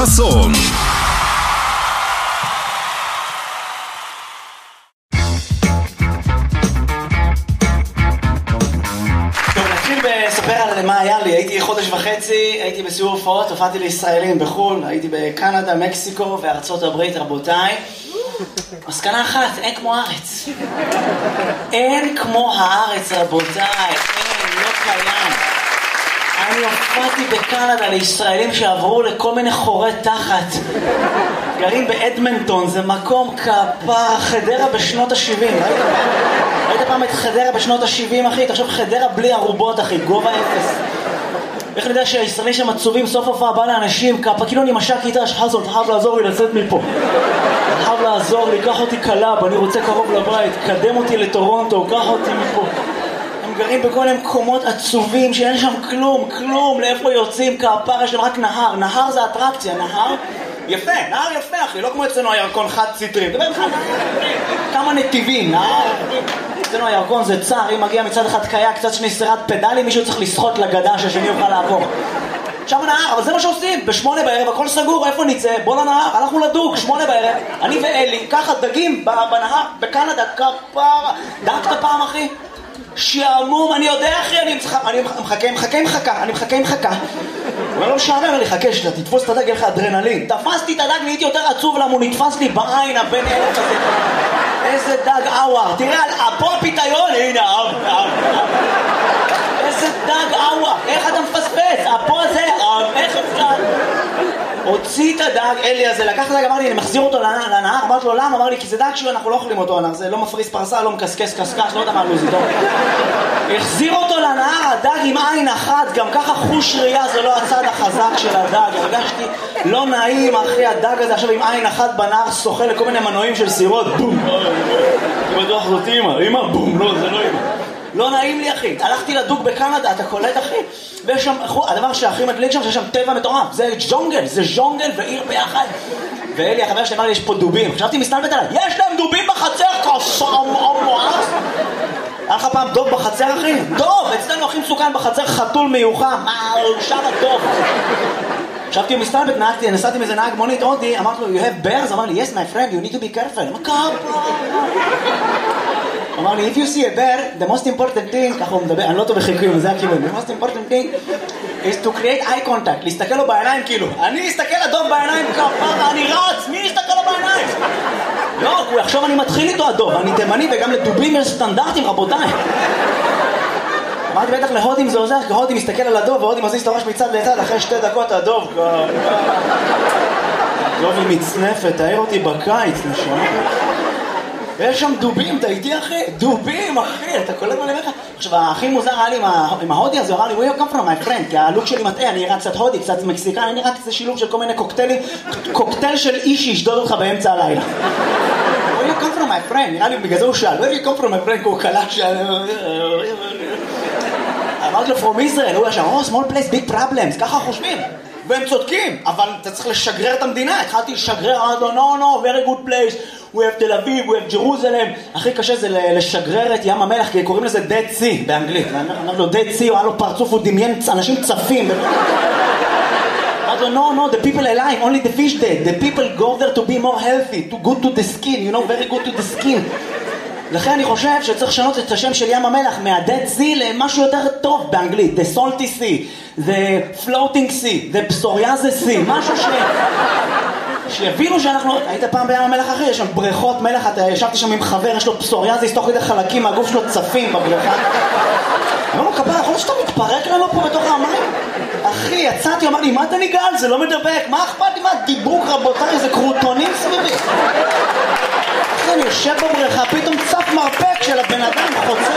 חסון. לספר על מה היה לי. הייתי חודש וחצי, הייתי בסיור הופעות, הופעתי לישראלים בחול, הייתי בקנדה, מקסיקו וארצות הברית. רבותיי, מסקנה אחת, אין כמו הארץ. אין כמו הארץ, רבותיי, אין, לא קיים. אני הופעתי בקנדה לישראלים שעברו לכל מיני חורי תחת, גרים באדמנטון, זה מקום כפר, חדרה בשנות ה-70. ראית פעם את חדרה בשנות ה-70, אחי? תחשוב, חדרה בלי ערובות, אחי, גובה אפס. איך אני יודע שהישראלים שם עצובים, סוף הופעה בא לאנשים כפה, כאילו אני משק איתה, שחזון, אתה חייב לעזור לי לצאת מפה, אתה חייב לעזור לי, קח אותי קלאב, אני רוצה קרוב לבית, קדם אותי לטורונטו, קח אותי מפה. הם גרים בכל מיני מקומות עצובים שאין שם כלום, לאיפה יוצאים כפר, יש להם רק נהר. נהר זה אטרקציה, נהר יפה, נהר יפה, אחי, לא כמו אצלנו הירקון חד סטרים, דבר לך, כמה נתיבים, נהר, אצלנו הירקון זה צער, אם מגיע מצד אחד קייק, קצת שני סירת פדלים, מישהו צריך לשחות לגדה שהשני יוכל לעבור. שם הנהר, אבל זה מה שעושים, ב8 בערב, הכל סגור, איפה נצא? בוא לנהר, הלכנו לדוג, 8 בערב, אני ואלי, ככה דגים בנהר, בקנדה, כפרה, דגת פעם, אחי? שעמום, אני יודע, אחי, אני מחכה. אבל לא משעמם, אני חכה שתתפוס את הדג, יהיה לך אדרנלין. תפסתי את הדג, נהייתי יותר עצוב למה הוא נתפס לי בעין הבן אלף הזה. איזה דג אוואר, תראה, פה הפיתיון, הנה, איזה דג אוואר, איך אתה מפספס? פה זה, איך אפשר? הוציא את הדג, אלי הזה, לקח את הדג, אמר לי, אני מחזיר אותו לנהר, אמרתי לו, למה? אמר לי, כי זה דג שאנחנו לא אוכלים אותו, זה לא מפריס פרסה, לא מקסקס קסקש, לא יודע מה לוזי, טוב. החזיר אותו לנהר, הדג עם עין אחת, גם ככה חוש ראייה, זה לא הצד החזק של הדג, הרגשתי לא נעים, אחי, הדג הזה עכשיו עם עין אחת בנהר, שוחה לכל מיני מנועים של סירות, בום, בטוח זאת אמא, בום, לא, זה לא אמא. לא נעים לי, אחי. הלכתי לדוג בקנדה, אתה קולט, אחי? ויש שם, הדבר שהכי מדליק שם, שיש שם טבע מטורף. זה ז'ונגל ועיר ביחד. ואלי, החבר שלי אמר לי, יש פה דובים. חשבתי מסתלבט עליי, יש להם דובים בחצר, מואס. היה לך פעם דוב בחצר, אחי? דוב! אצלנו הכי מסוכן בחצר, חתול מיוחם. שם הדוב. חשבתי מסתלבט, נסעתי מזה נהג מונית הודי, אמרתי לו, you have bears? אמר לי, yes, my friend, you need to be careful. אמר לי, if you see a bear, the most important thing, ככה הוא מדבר, אני לא טוב בחיקויים, זה הכיוון, the most important thing is to create eye contact, להסתכל לו בעיניים כאילו, אני אסתכל לדוב בעיניים כפרה, אני רץ, מי יסתכל לו בעיניים? לא, הוא יחשוב אני מתחיל איתו הדוב, אני תימני וגם לדובים יש סטנדרטים, רבותיי. אמרתי בטח להודים זה עוזר, כי הודים מסתכל על הדוב והודים מזיז את הראש מצד לצד, אחרי 2 דקות הדוב הדוב היא מצנפת, תאר אותי בקיץ, נשמע. ויש שם דובים, אתה איתי, אחי? דובים, אחי, אתה קולט מה לבך? עכשיו, הכי מוזר היה לי עם ההודי הזה, הוא אמר לי, where you come from, my friend? כי הלוק שלי מטעה, אני נראה קצת הודי, קצת מקסיקן, אני נראה קצת שילוב של כל מיני קוקטיילים, קוקטייל של איש שישדוד אותך באמצע הלילה. where you come from, my friend? נראה לי, בגלל זה הוא שאל, where you come from, my friend? כי הוא קלט שאל... אמרתי לו, from Israel, הוא ישר, oh, small place, big problems, ככה חושבים. והם צודקים, אבל אתה צריך לשגרר את המדינה. התחלתי לשגרר, אמרתי לו, no, very good place. We have תל אביב, we have Jerusalem. הכי קשה זה לשגרר את ים המלח, כי קוראים לזה Dead Sea באנגלית. אמרתי לו, Dead Sea, הוא היה לו פרצוף, הוא דמיין אנשים צפים. אמרתי לו, no, the people alive, only the fish dead. The people go there to be more healthy, to good to the skin, you know, very good to the skin. לכן אני חושב שצריך לשנות את השם של ים המלח מה-Dead Sea למשהו יותר טוב באנגלית. The Salty Sea, The Floating Sea, The Psoriasis Sea, משהו שיבינו שאנחנו... היית פעם בים המלח, אחי? יש שם בריכות מלח, ישבתי שם עם חבר, יש לו פסוריאזיס, תוך כדי חלקים מהגוף שלו צפים בבריכה. אמרנו, כפרה, יכול להיות שאתה מתפרק לנו פה בתוך המים? אחי, יצאתי, אמר לי, מה אתה ניגל? זה לא מדבק, מה אכפת לי? מה דיבוק, רבותיי, זה קרוטונים סביבי. אחי, אני יושב בבריכה, פתאום צף מרפק של הבן אדם, חוצה